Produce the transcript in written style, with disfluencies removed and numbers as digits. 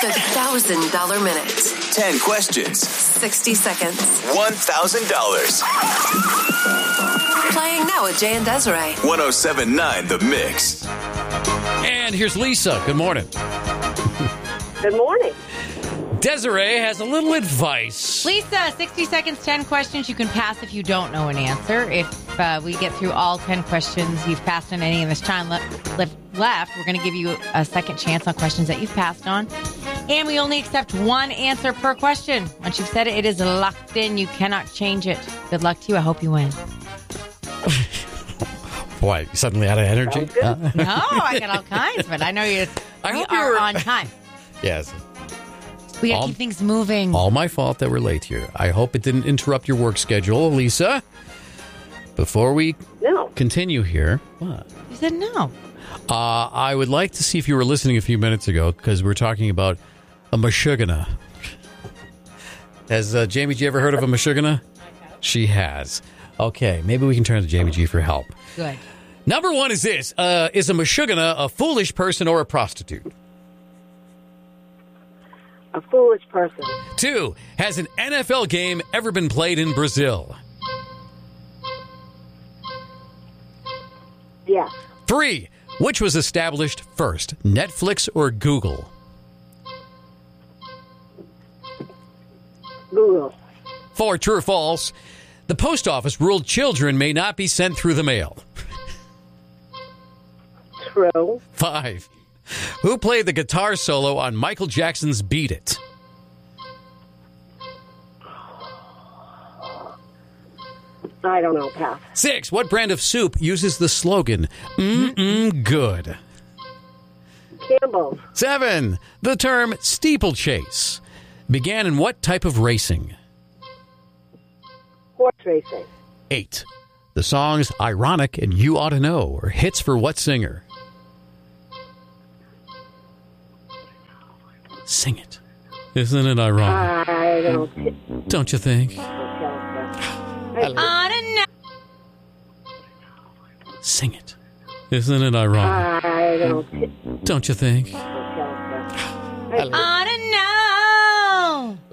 The $1,000 minute. 10 questions. 60 seconds. $1,000. Playing now with Jay and Desiree. 107.9 The Mix. And here's Lisa. Good morning. Good morning. Desiree has a little advice. Lisa, 60 seconds, 10 questions. You can pass if you don't know an answer. If we get through all 10 questions, you've passed on any, and there's time left, we're going to give you a second chance on questions that you've passed on. And we only accept one answer per question. Once you've said it, it is locked in. You cannot change it. Good luck to you. I hope you win. Boy, you suddenly out of energy? No, I got all kinds, but I know we are on time. Yes. We got to keep things moving. All my fault that we're late here. I hope it didn't interrupt your work schedule, Lisa. Before we continue here. What? You said no. I would like to see if you were listening a few minutes ago, because we're talking about a Meshuggah. Has Jamie G ever heard of a Meshuggah? She has. Okay, maybe we can turn to Jamie G for help. Good. Number one is this. Is a Meshuggah a foolish person or a prostitute? A foolish person. 2, has an NFL game ever been played in Brazil? Yes. 3, which was established first, Netflix or Google? Google. 4, true or false, the post office ruled children may not be sent through the mail? True. 5, who played the guitar solo on Michael Jackson's Beat It? I don't know. Pass. 6, what brand of soup uses the slogan, good? Campbell's. 7, the term steeplechase began in what type of racing? Horse racing. 8, the songs Ironic and You Ought to Know are hits for what singer? Sing it. Isn't it ironic? I don't. Don't you think? I don't know. Sing it. Isn't it ironic? I don't. Don't you think? I